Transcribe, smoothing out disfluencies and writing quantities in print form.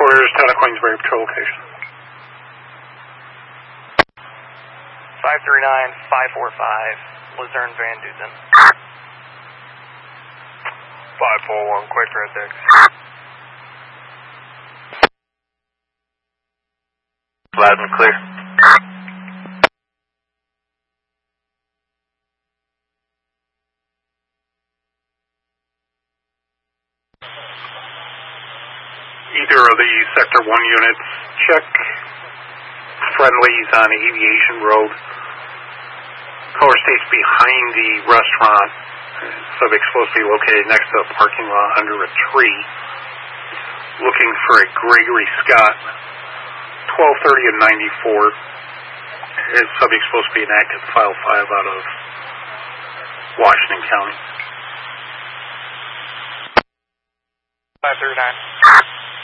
Headquarters, Town of Queensbury, patrol location. 539-545, Luzerne Van Duzen. 541, quick traffic. Loud and clear. Either of the Sector 1 units, check friendlies on Aviation Road. Caller stays behind the restaurant. Subject supposed to be located next to a parking lot under a tree. Looking for a Gregory Scott, 1230 and 94. His subject supposed to be an active file 5 out of Washington County. 539.